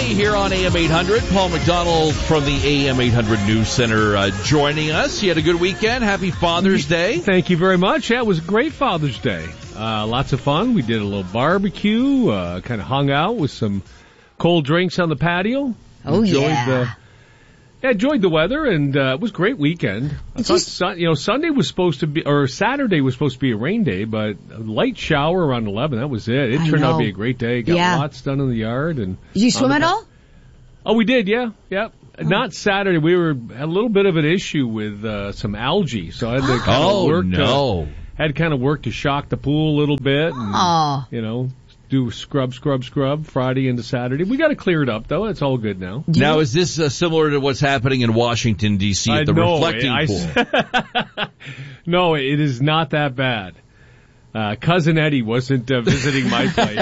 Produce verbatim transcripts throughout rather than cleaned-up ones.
Money here on A M eight hundred. Paul McDonald from the A M eight hundred News Center uh, joining us. You had a good weekend. Happy Father's Day. Thank you very much. Yeah, it was a great Father's Day. Uh, lots of fun. We did a little barbecue, uh, kind of hung out with some cold drinks on the patio. Oh, enjoyed yeah. The, yeah, enjoyed the weather, and uh, it was a great weekend. I thought, sun, you know, Sunday was supposed to be, or Saturday was supposed to be a rain day, but a light shower around eleven, that was it. It I turned know. out to be a great day. Got Yeah. lots done in the yard. And Did you swim the, at all? Oh, we did, yeah, yeah. Oh. Not Saturday. We were had a little bit of an issue with uh, some algae, so I had to kind Oh, of work no. to, had kind of work to shock the pool a little bit. And, Oh. you know, do scrub, scrub, scrub Friday into Saturday. We got to clear it up, though. It's all good now. Now, is this uh, similar to what's happening in Washington, D C at the I know, reflecting I, pool? No, it is not that bad. Uh, Cousin Eddie wasn't uh, visiting my place.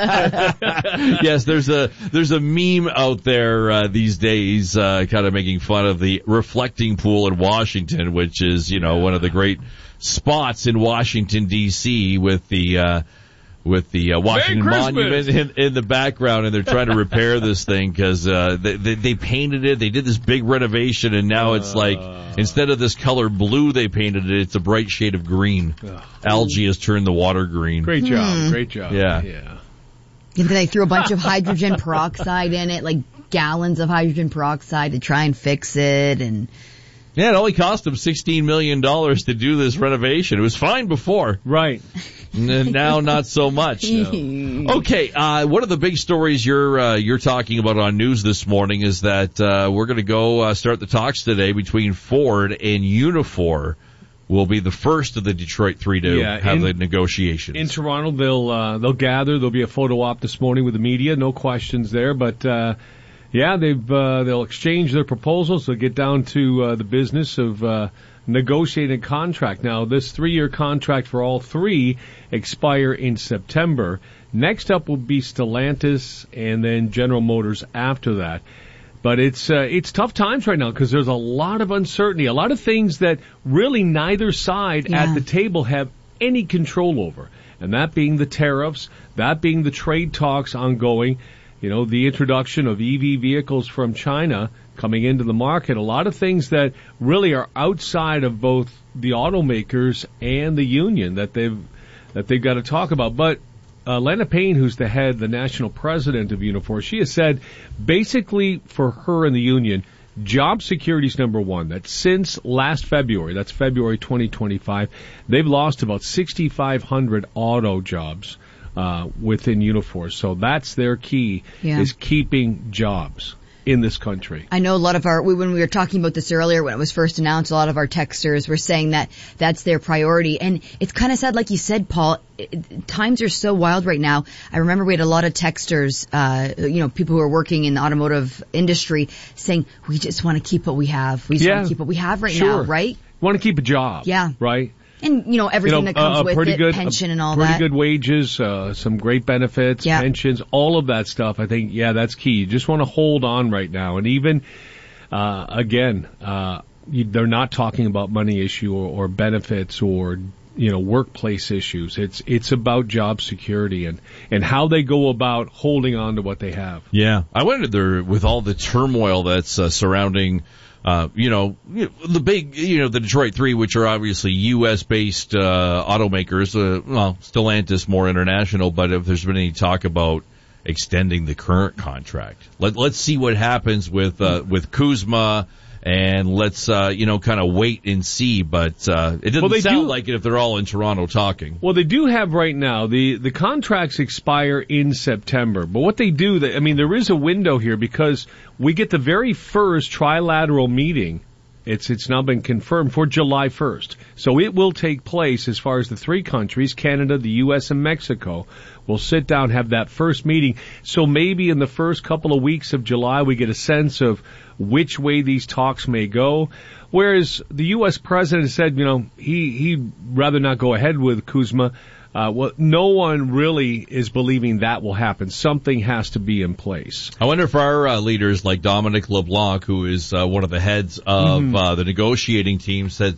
Yes, there's a there's a meme out there uh, these days, uh, kind of making fun of the reflecting pool in Washington, which is you know one of the great spots in Washington D C with the uh, with the uh, Washington Monument in, in the background, and they're trying to repair this thing because uh, they, they they painted it. They did this big renovation, and now it's like instead of this color blue they painted it, it's a bright shade of green. Ugh. Algae has turned the water green. Great job, great job. Yeah. yeah. And they threw a bunch of hydrogen peroxide in it, like gallons of hydrogen peroxide to try and fix it. And Yeah, it only cost them sixteen million dollars to do this renovation. It was fine before. Right. And now not so much. No. Okay, uh, one of the big stories you're uh, you're talking about on news this morning is that uh, we're going to go uh, start the talks today between Ford and Unifor. Will be the first of the Detroit Three to Yeah, have in- the negotiations. In Toronto, they'll uh, they'll gather. There'll be a photo op this morning with the media. No questions there, but uh, yeah, they've uh, they'll exchange their proposals. They'll get down to uh, the business of uh, negotiating a contract. Now, this three-year contract for all three expire in September. Next up will be Stellantis, and then General Motors after that. But it's uh, it's tough times right now because there's a lot of uncertainty, a lot of things that really neither side Yeah. at the table have any control over, and that being the tariffs, that being the trade talks ongoing, you know, the introduction of E V vehicles from China coming into the market, a lot of things that really are outside of both the automakers and the union that they've that they've got to talk about. But Uh, Lana Payne, who's the head, the national president of Unifor, she has said basically for her and the union, job security is number one. That since last February, that's February twenty twenty-five, they've lost about sixty-five hundred auto jobs uh, within Unifor. So that's their key, Yeah. is keeping jobs in this country. I know a lot of our, we, when we were talking about this earlier, when it was first announced, a lot of our texters were saying that that's their priority. And it's kind of sad, like you said, Paul, it, times are so wild right now. I remember we had a lot of texters, uh, you know, people who are working in the automotive industry saying, we just want to keep what we have. We just Yeah. want to keep what we have right Sure. now, right? Want to keep a job. Yeah. Right? And, you know, everything you know, that comes uh, with pretty it, good, pension uh, and all pretty that. good wages, uh, some great benefits, Yeah. pensions, all of that stuff. I think, yeah, that's key. You just want to hold on right now. And even, uh, again, uh, you, they're not talking about money issue or, or benefits or, you know, workplace issues. It's, it's about job security and, and how they go about holding on to what they have. Yeah, I wondered there with all the turmoil that's uh, surrounding, uh, you know, you know, the big, you know, the Detroit Three, which are obviously U S based uh, automakers. Uh, well, Stellantis more international, but if there's been any talk about extending the current contract, let let's see what happens with uh, with Kuzma. And let's, uh, you know, kind of wait and see. But uh, it doesn't Well, they sound do- like it if they're all in Toronto talking. Well, they do have right now, the, the contracts expire in September. But what they do, they, I mean, there is a window here because we get the very first trilateral meeting. It's, it's now been confirmed for July first. So it will take place as far as the three countries, Canada, the U S, and Mexico, will sit down, have that first meeting. So maybe in the first couple of weeks of July, we get a sense of which way these talks may go. Whereas the U S president said, you know, he, he'd rather not go ahead with Kuzma. Uh, well, no one really is believing that will happen. Something has to be in place. I wonder if our uh, leaders like Dominic LeBlanc, who is uh, one of the heads of Mm-hmm. uh, the negotiating team, said,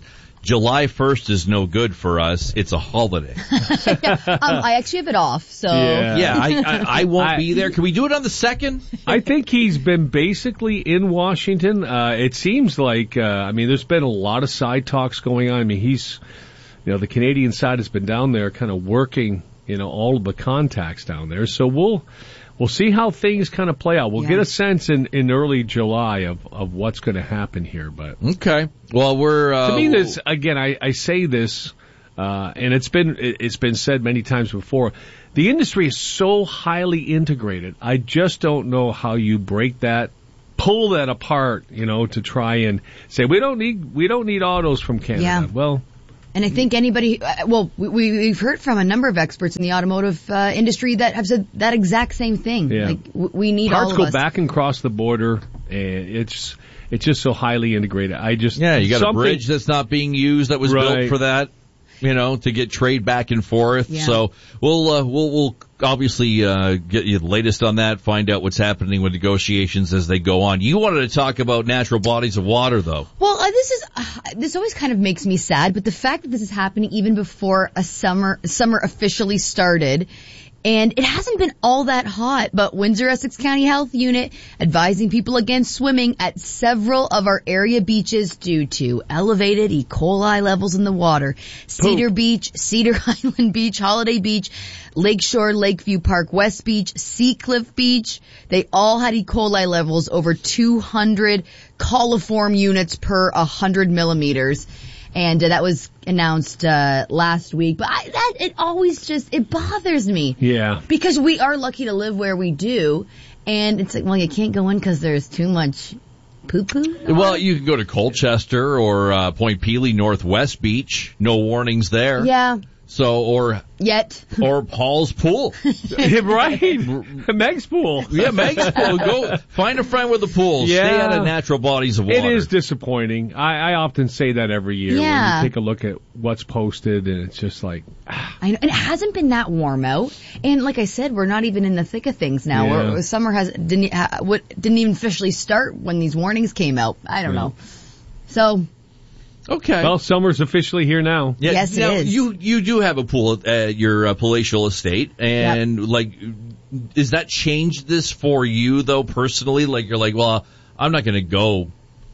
July first is no good for us. It's a holiday. um, I actually have it off, so. Yeah. Yeah, I, I, I won't I- be there. Can we do it on the second? I think he's been basically in Washington. Uh, it seems like, uh, I mean, there's been a lot of side talks going on. I mean, he's, you know, the Canadian side has been down there kind of working, you know, all of the contacts down there. So we'll, we'll see how things kind of play out. We'll Yeah. get a sense in, in early July of, of what's going to happen here. But Okay. Well, we're, uh, to me, this, again, I, I say this, uh, and it's been, it- it's been said many times before. The industry is so highly integrated. I just don't know how you break that, pull that apart, you know, to try and say we don't need we don't need autos from Canada. Yeah. Well, And I think anybody, uh, well, we, we've heard from a number of experts in the automotive uh, industry that have said that exact same thing. Yeah. Like, w- we need parts all of go us. back and cross the border, and it's it's just so highly integrated. I just yeah, you got a something- bridge that's not being used that was built Right. for that, you know, to get trade back and forth. Yeah. So we'll, uh, we'll, we'll obviously, uh, get you the latest on that, find out what's happening with negotiations as they go on. You wanted to talk about natural bodies of water, though. Well, uh, this is uh, this always kind of makes me sad, but the fact that this is happening even before a summer summer officially started, and it hasn't been all that hot, but Windsor Essex County Health Unit advising people against swimming at several of our area beaches due to elevated E. coli levels in the water. Cedar Beach, Cedar Island Beach, Holiday Beach, Lakeshore, Lakeview Park, West Beach, Seacliff Beach. They all had E. coli levels over two hundred coliform units per one hundred millimeters. And uh, that was announced uh, last week. But I, that it always just, it bothers me. Yeah. Because we are lucky to live where we do. And it's like, well, you can't go in because there's too much poo-poo. Well, you can go to Colchester or uh, Point Pelee Northwest Beach. No warnings there. Yeah, So, or yet. or Paul's Pool. Right. Meg's pool. Yeah, Meg's Pool. Go find a friend with a pool. Yeah. Stay out of natural bodies of water. It is disappointing. I, I often say that every year Yeah. when you take a look at what's posted, and it's just like, I know, and it hasn't been that warm out. And like I said, we're not even in the thick of things now. Yeah. Or summer has didn't ha, what didn't even officially start when these warnings came out. I don't Yeah. know. So Okay. well, summer's officially here now. Yeah, Yes, it now, is. You you do have a pool at your uh, palatial estate, and like, is that changed this for you though personally? Like you're like, well, I'm not going to go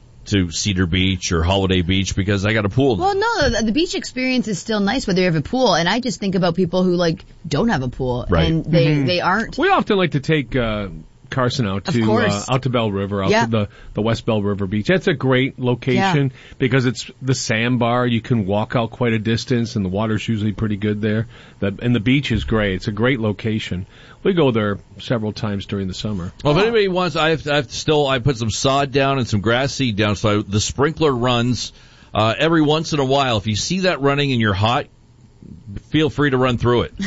to Cedar Beach or Holiday Beach because I got a pool. Well, no, the, the beach experience is still nice whether you have a pool. And I just think about people who like don't have a pool Right. and they they aren't. We often like to take uh, Carson out Of to uh, course. out to Bell River, out Yeah. to the the West Bell River Beach. That's a great location because it's the sandbar. You can walk out quite a distance, and the water's usually pretty good there. The, and the beach is great. It's a great location. We go there several times during the summer. Well, if anybody wants, I have, I have still, I put some sod down and some grass seed down, so I, the sprinkler runs uh, every once in a while. If you see that running and you're hot, feel free to run through it.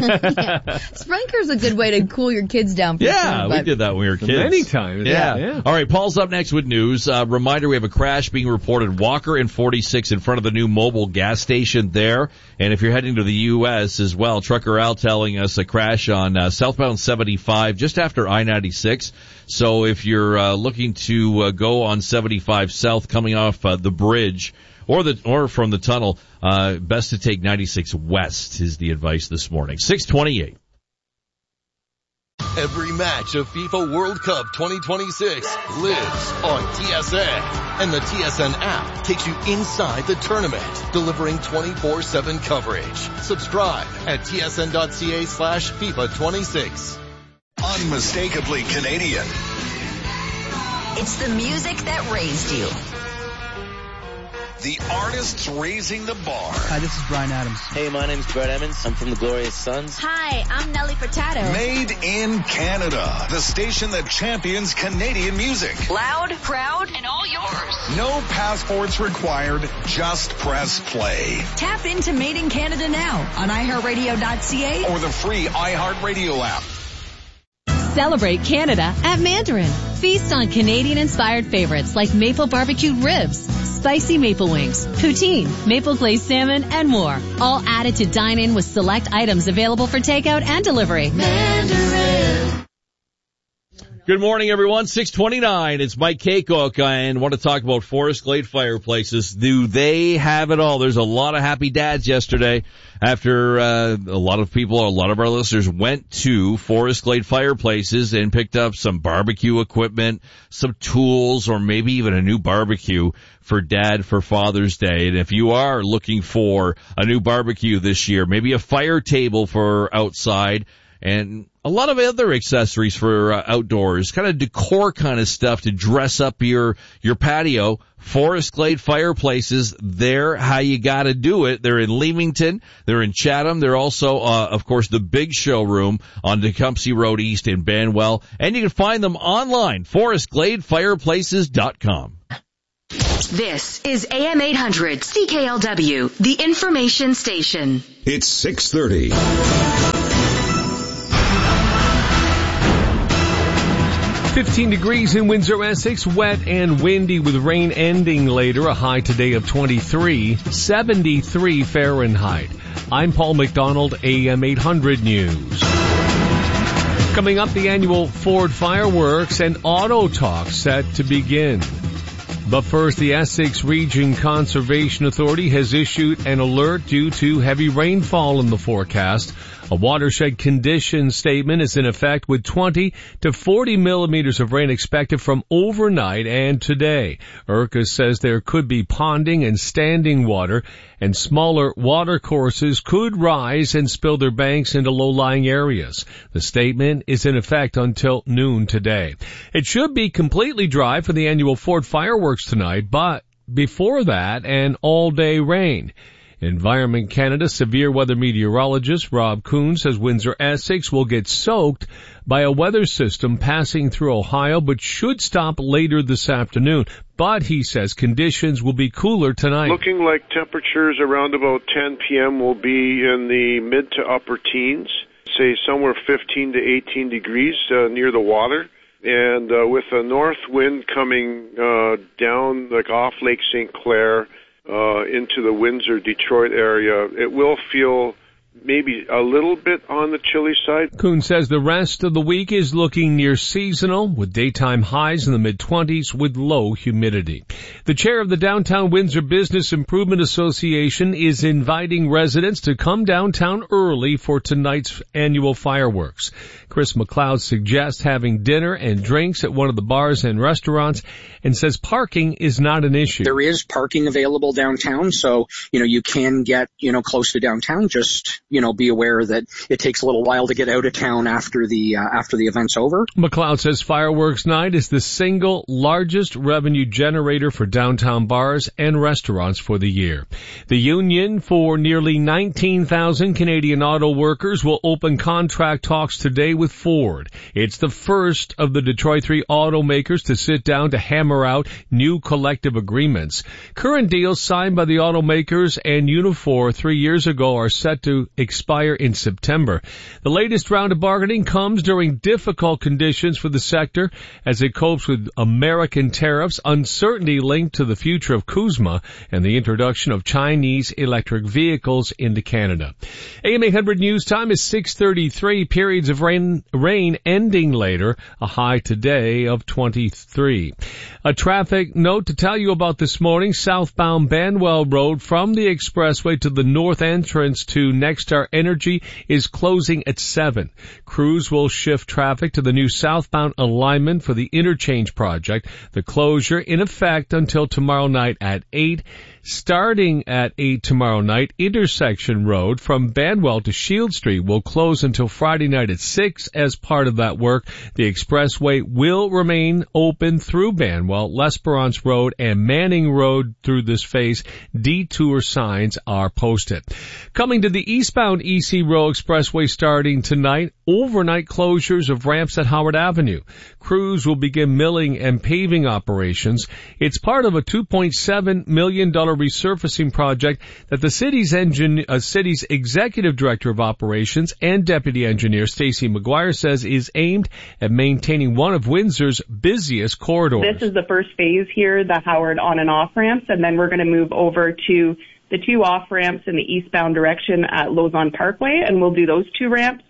Yeah. Sprinkler's a good way to cool your kids down. For Yeah, sure, we but- did that when we were kids. Many times. Yeah. Yeah. All right, Paul's up next with news. Uh, reminder, we have a crash being reported Walker and forty-six in front of the new Mobil gas station there. And if you're heading to the U S as well, Trucker Al telling us a crash on uh, southbound seventy-five just after I ninety-six. So if you're uh, looking to uh, go on seventy-five south coming off uh, the bridge or the or from the tunnel, uh, best to take ninety-six west is the advice this morning. six twenty-eight. Every match of FIFA World Cup twenty twenty-six lives on T S N. And the T S N app takes you inside the tournament, delivering twenty-four seven coverage. Subscribe at tsn.ca slash FIFA 26. Unmistakably Canadian. It's the music that raised you. The artists raising the bar. Hi, this is Brian Adams. Hey, my name's Brett Emmons. I'm from the Glorious Sons. Hi, I'm Nelly Furtado. Made in Canada. The station that champions Canadian music. Loud, proud, and all yours. No passports required. Just press play. Tap into Made in Canada now on i heart radio dot c a Or the free iHeartRadio app. Celebrate Canada at Mandarin. Feast on Canadian-inspired favorites like maple barbecued ribs, spicy maple wings, poutine, maple glazed salmon, and more. All added to dine in with select items available for takeout and delivery. Mandarin. Good morning, everyone. six twenty-nine. It's Mike Kaycock, and want to talk about Forest Glade Fireplaces. Do they have it all? There's a lot of happy dads yesterday after uh, a lot of people, a lot of our listeners went to Forest Glade Fireplaces and picked up some barbecue equipment, some tools, or maybe even a new barbecue for Dad for Father's Day. And if you are looking for a new barbecue this year, maybe a fire table for outside, and a lot of other accessories for uh, outdoors, kind of decor kind of stuff to dress up your your patio. Forest Glade Fireplaces, they're how you got to do it. They're in Leamington, they're in Chatham, they're also, uh, of course, the big showroom on Tecumseh Road East in Banwell, and you can find them online, forest glade fireplaces dot com. This is A M eight hundred C K L W, the information station. It's six thirty. fifteen degrees in Windsor, Essex, wet and windy with rain ending later, a high today of twenty-three, seventy-three Fahrenheit. I'm Paul McDonald, A M eight hundred News. Coming up, the annual Ford Fireworks and Auto Talk set to begin. But first, the Essex Region Conservation Authority has issued an alert due to heavy rainfall in the forecast. A watershed condition statement is in effect with twenty to forty millimeters of rain expected from overnight and today. I R C A says there could be ponding and standing water, and smaller water courses could rise and spill their banks into low-lying areas. The statement is in effect until noon today. It should be completely dry for the annual Ford Fireworks tonight, but before that, an all-day rain. Environment Canada severe weather meteorologist Rob Kuhn says Windsor Essex will get soaked by a weather system passing through Ohio, but should stop later this afternoon. But he says conditions will be cooler tonight. Looking like temperatures around about ten p.m. will be in the mid to upper teens, say somewhere fifteen to eighteen degrees uh, near the water. And uh, with a north wind coming uh, down like off Lake Saint Clair, Uh, into the Windsor, Detroit area, it will feel maybe a little bit on the chilly side. Kuhn says the rest of the week is looking near seasonal, with daytime highs in the mid-twenties with low humidity. The chair of the Downtown Windsor Business Improvement Association is inviting residents to come downtown early for tonight's annual fireworks. Chris McLeod suggests having dinner and drinks at one of the bars and restaurants, and says parking is not an issue. There is parking available downtown, so, you know, you can get, you know, close to downtown. Just, you know, be aware that it takes a little while to get out of town after the, uh, after the event's over. McLeod says fireworks night is the single largest revenue generator for downtown bars and restaurants for the year. The union for nearly nineteen thousand Canadian auto workers will open contract talks today with Ford. It's the first of the Detroit three automakers to sit down to hammer out new collective agreements. Current deals signed by the automakers and Unifor three years ago are set to expire in September. The latest round of bargaining comes during difficult conditions for the sector as it copes with American tariffs, uncertainty linked to the future of CUSMA, and the introduction of Chinese electric vehicles into Canada. A M eight hundred News Time is six thirty-three. Periods of rain, rain ending later, a high today of twenty-three. A traffic note to tell you about this morning, southbound Banwell Road from the expressway to the north entrance to Nexstar Energy is closing at seven. Crews will shift traffic to the new southbound alignment for the interchange project. The closure in effect until tomorrow night at eight. Starting at eight tomorrow night, Intersection Road from Banwell to Shield Street will close until Friday night at six. As part of that work, the expressway will remain open through Banwell, L'Esperance Road, and Manning Road through this phase. Detour signs are posted. Coming to the eastbound E C Row Expressway starting tonight, overnight closures of ramps at Howard Avenue. Crews will begin milling and paving operations. It's part of a two point seven million dollars resurfacing project that the city's engine, uh, city's executive director of operations and deputy engineer Stacey McGuire says is aimed at maintaining one of Windsor's busiest corridors. This is the first phase here, the Howard on and off ramps, and then we're going to move over to the two off ramps in the eastbound direction at Lausanne Parkway, and we'll do those two ramps.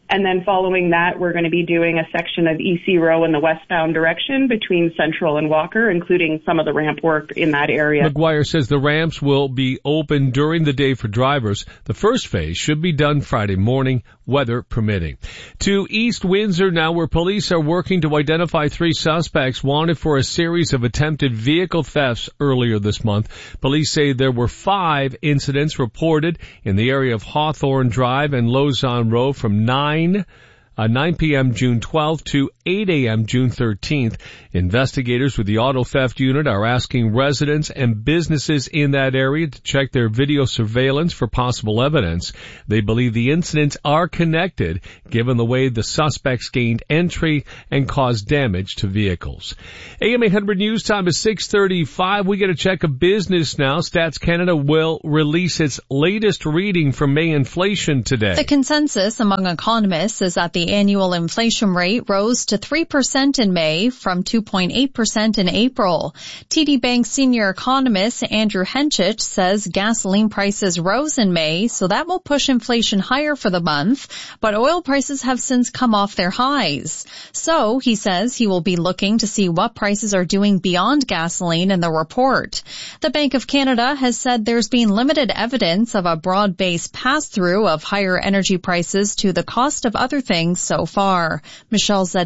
And then following that, we're going to be doing a section of E C Row in the westbound direction between Central and Walker, including some of the ramp work in that area. McGuire says the ramps will be open during the day for drivers. The first phase should be done Friday morning, weather permitting. To East Windsor now, where police are working to identify three suspects wanted for a series of attempted vehicle thefts earlier this month. Police say there were five incidents reported in the area of Hawthorne Drive and Lausanne Road from nine Uh, nine p.m. June twelfth to eight a.m. June thirteenth. Investigators with the auto theft unit are asking residents and businesses in that area to check their video surveillance for possible evidence. They believe the incidents are connected, given the way the suspects gained entry and caused damage to vehicles. A M eight hundred News Time is six thirty-five. We get a check of business now. Stats Canada will release its latest reading for May inflation today. The consensus among economists is that the annual inflation rate rose to three percent in May from two point eight percent in April. T D Bank senior economist Andrew Henchich says gasoline prices rose in May, so that will push inflation higher for the month, but oil prices have since come off their highs. So, he says he will be looking to see what prices are doing beyond gasoline in the report. The Bank of Canada has said there's been limited evidence of a broad-based pass-through of higher energy prices to the cost of other things so far. Michelle Zed